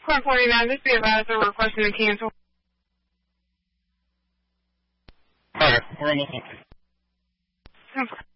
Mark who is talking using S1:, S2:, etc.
S1: Court 49, this is the advisor requesting to cancel.
S2: Alright, we're almost up.
S1: Okay.